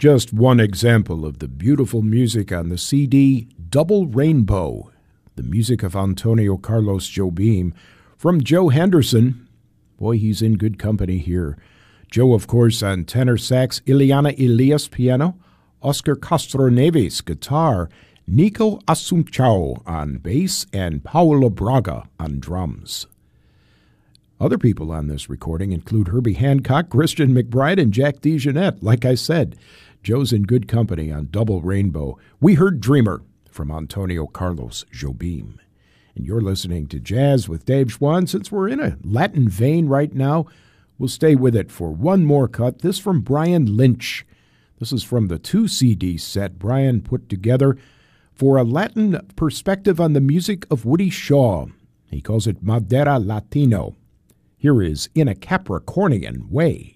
Just one example of the beautiful music on the CD Double Rainbow, the music of Antonio Carlos Jobim, from Joe Henderson. Boy, he's in good company here. Joe, of course, on tenor sax, Ileana Elias piano, Oscar Castro Neves guitar, Nico Assumpção on bass, and Paulo Braga on drums. Other people on this recording include Herbie Hancock, Christian McBride, and Jack DeJohnette. Like I said, Joe's in good company on Double Rainbow. We heard Dreamer from Antonio Carlos Jobim. And you're listening to Jazz with Dave Schwann. Since we're in a Latin vein right now, we'll stay with it for one more cut. This from Brian Lynch. This is from the 2-CD set Brian put together for a Latin perspective on the music of Woody Shaw. He calls it Madera Latino. Here is In a Capricornian Way.